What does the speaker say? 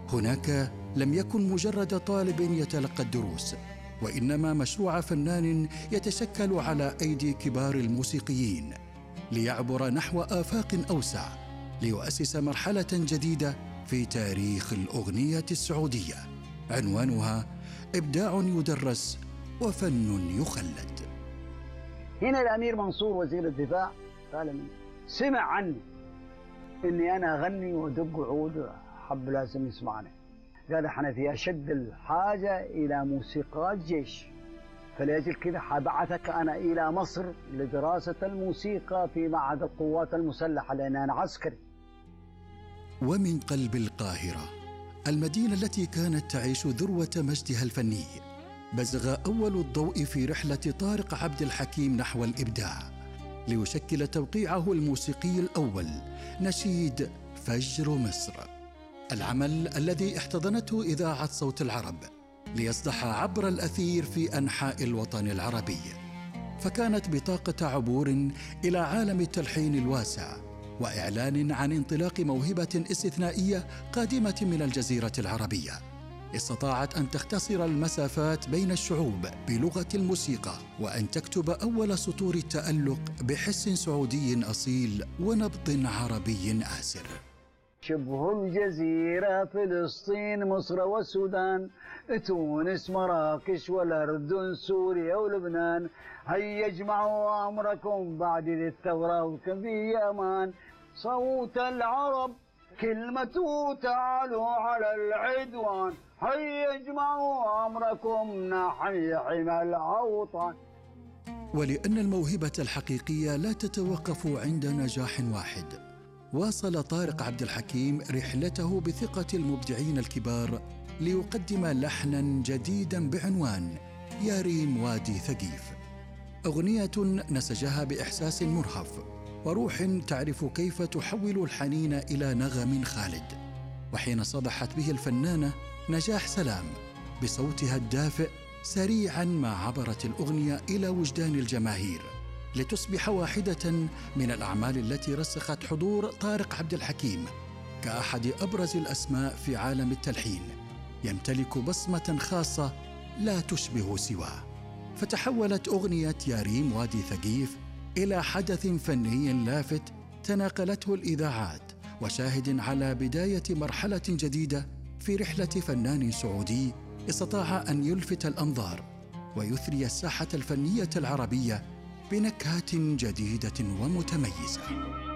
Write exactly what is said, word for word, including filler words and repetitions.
هناك لم يكن مجرد طالب يتلقى الدروس، وإنما مشروع فنان يتشكل على أيدي كبار الموسيقيين ليعبر نحو آفاق أوسع، ليؤسس مرحلة جديدة في تاريخ الأغنية السعودية، عنوانها إبداع يدرس وفن يخلد. هنا الأمير منصور وزير الدفاع قال سمع عني إني أنا أغني وأدق عود، حب لازم يسمعني. قال احنا في أشد الحاجة إلى موسيقى جيش، فلأجل كذا حبعثك أنا إلى مصر لدراسة الموسيقى في معهد القوات المسلحة لأن أنا عسكري. ومن قلب القاهرة، المدينة التي كانت تعيش ذروة مجدها الفني، بزغ أول الضوء في رحلة طارق عبد الحكيم نحو الإبداع، ليشكل توقيعه الموسيقي الأول نشيد فجر مصر، العمل الذي احتضنته إذاعة صوت العرب ليصدح عبر الأثير في أنحاء الوطن العربي، فكانت بطاقة عبور إلى عالم التلحين الواسع، وإعلان عن انطلاق موهبة استثنائية قادمة من الجزيرة العربية، استطاعت أن تختصر المسافات بين الشعوب بلغة الموسيقى، وأن تكتب أول سطور التألق بحس سعودي أصيل ونبض عربي آسر. شبه الجزيرة فلسطين مصر والسودان، تونس مراكش والأردن سوريا ولبنان، هيا اجمعوا أمركم بعد ذي الثورة وكن في أمان. صوت العرب كلمته تعالوا على العدوان، هيا اجمعوا أمركم نحيي حمى الأوطان. ولأن الموهبة الحقيقية لا تتوقف عند نجاح واحد، واصل طارق عبد الحكيم رحلته بثقة المبدعين الكبار ليقدم لحناً جديداً بعنوان يا ريم وادي ثقيف، أغنية نسجها بإحساس مرهف وروح تعرف كيف تحول الحنين إلى نغم خالد. وحين صدحت به الفنانة نجاح سلام بصوتها الدافئ، سريعاً ما عبرت الأغنية إلى وجدان الجماهير، لتصبح واحدة من الأعمال التي رسخت حضور طارق عبد الحكيم كأحد أبرز الأسماء في عالم التلحين، يمتلك بصمة خاصة لا تشبه سواه. فتحولت أغنية يا ريم وادي ثقيف إلى حدث فني لافت تناقلته الإذاعات، وشاهد على بداية مرحلة جديدة في رحلة فنان سعودي استطاع أن يلفت الأنظار ويثري الساحة الفنية العربية بنكهات جديدة ومتميزة.